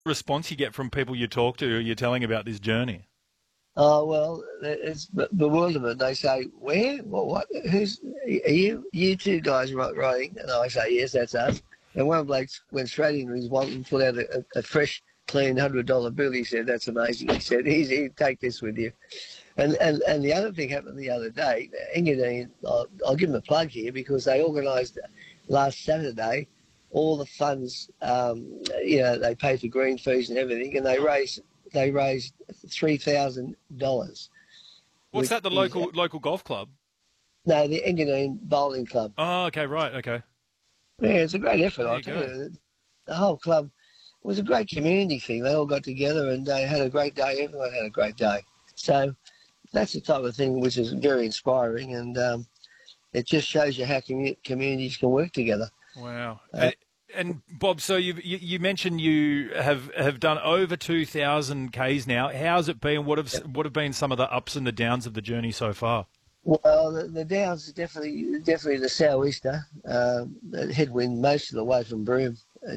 response you get from people you talk to who you're telling about this journey? Oh, well, it's bewilderment. They say, where? What? Who's, are you two guys riding? And I say, yes, that's us. And one bloke went straight into his wallet and pulled out a fresh, clean $100 bill. He said, that's amazing. He said, easy, take this with you. And the other thing happened the other day. Engadine, I'll give them a plug here because they organised last Saturday all the funds. They paid for green fees and everything, and they raised $3,000. What's Which that? The is local golf club? no, the Engadine Bowling Club. Oh, okay, right, okay. Yeah, it's a great effort. There I you tell go. you, the whole club was a great community thing. They all got together and they had a great day. Everyone had a great day. So that's the type of thing which is very inspiring, and it just shows you how communities can work together. Wow. Uh, And Bob, so you mentioned you have done over 2,000 Ks now. How's it been? What have been some of the ups and the downs of the journey so far? well, the downs are definitely the sou'easter, the headwind most of the way from Broome.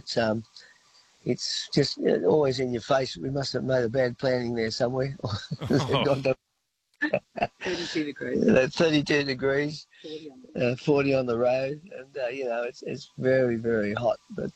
It's just always in your face. We must have made a bad planning there somewhere. Oh, God, 32 degrees. 32 degrees, 40 on the road, and it's very very hot. But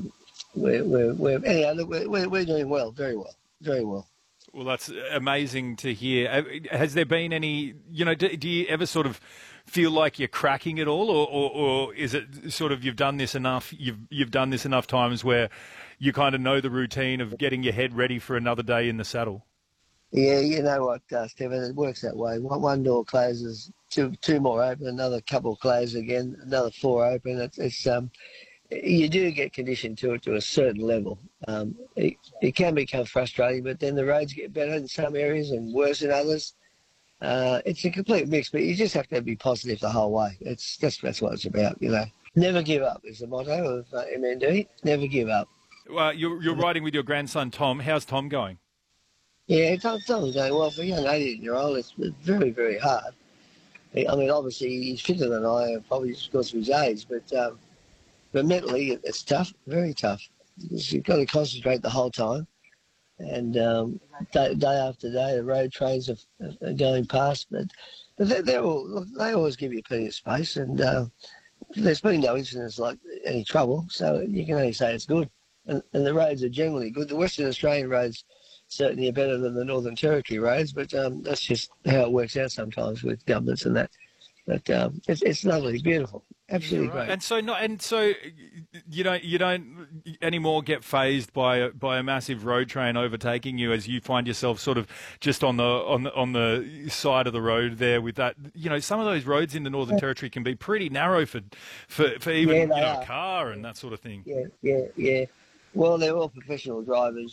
we're doing well, very well, very well. well, that's amazing to hear. Has there been any, do you ever sort of feel like you're cracking it all, or is it sort of you've done this enough, you've done this enough times where you kind of know the routine of getting your head ready for another day in the saddle? Yeah, you know what, Stephen, it works that way. One door closes, two more open, another couple close again, another four open. It's you do get conditioned to it to a certain level. It can become frustrating, but then the roads get better in some areas and worse in others. It's a complete mix, but you just have to be positive the whole way. That's what it's about, Never give up is the motto of MND. Never give up. Well, you're riding with your grandson Tom. How's Tom going? Yeah, Tom's going well for a young 18-year-old. It's very, very hard. I mean, obviously he's fitter than I am, probably just because of his age, but mentally it's tough, very tough. Because you've got to concentrate the whole time, and day after day the road trains are going past, but they always give you plenty of space, and there's been no incidents like any trouble, so you can only say it's good. And the roads are generally good. The Western Australian roads certainly are better than the Northern Territory roads, but that's just how it works out sometimes with governments and that. But it's lovely, beautiful, absolutely Right. great. And so you don't anymore get phased by a massive road train overtaking you as you find yourself sort of just on the side of the road there with that. Some of those roads in the Northern Territory can be pretty narrow for even Yeah, they a are. car and that sort of thing. Yeah. Well, they're all professional drivers,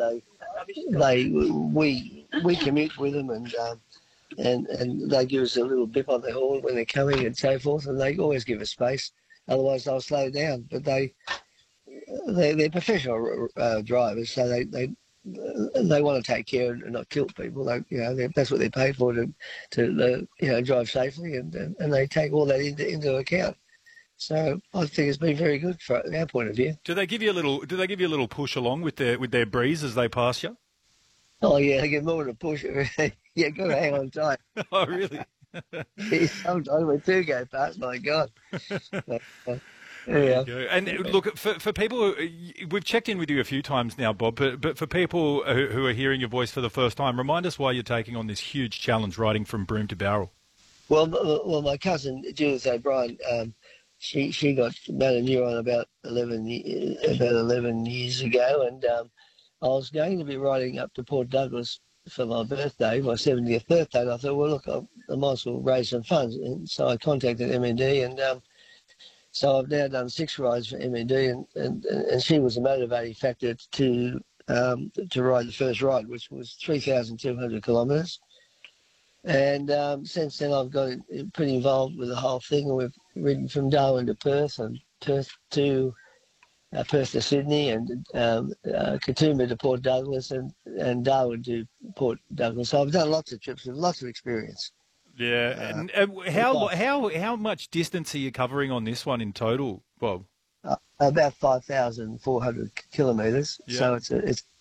we commute with them, and they give us a little bip on the horn when they're coming and so forth, and they always give us space. Otherwise, they'll slow down. But they're professional drivers, so they want to take care and not kill people. That's what they're paid for, to drive safely, and they take all that into account. So I think it's been very good from our point of view. Do they give you a little push along with their breeze as they pass you? Oh yeah, they get more than a push. Yeah, got to hang on tight. Oh, really? Sometimes we do go past. My God. But, There yeah. you go. And look, for people, we've checked in with you a few times now, Bob, but for people who are hearing your voice for the first time, remind us why you're taking on this huge challenge riding from Broome to Bowral. Well, my cousin Judith O'Brien, she got motor neuron about 11 years ago, and I was going to be riding up to Port Douglas for my birthday, my 70th birthday, and I thought, well, look, I might as well raise some funds. And so I contacted MND, and so I've now done 6 rides for MND, and she was a motivating factor to ride the first ride, which was 3,200 kilometres. And since then, I've got pretty involved with the whole thing, and we've ridden from Darwin to Perth, and Perth to Sydney, and Katoomba to Port Douglas, and Darwin to Port Douglas. So I've done lots of trips with lots of experience. Yeah, and how much distance are you covering on this one in total, Bob? About 5,400 kilometres. Yeah. So it's